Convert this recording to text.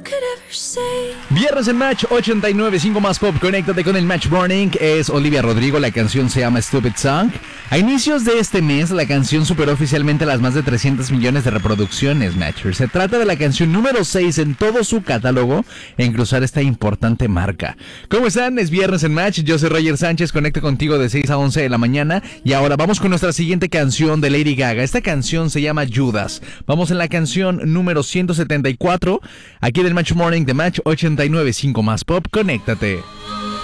Viernes en Match 89.5 más pop. Conéctate con el Match Morning. Es Olivia Rodrigo. La canción se llama Stupid Song. A inicios de este mes, la canción superó oficialmente las más de 300 millones de reproducciones, Matcher. Se trata de la canción número 6 en todo su catálogo en cruzar esta importante marca. ¿Cómo están? Es Viernes en Match. Yo soy Roger Sánchez. Conecto contigo de 6 a 11 de la mañana. Y ahora vamos con nuestra siguiente canción de Lady Gaga. Esta canción se llama Judas. Vamos en la canción número 174. Aquí del Match Morning de Match 89.5 más pop. Conéctate.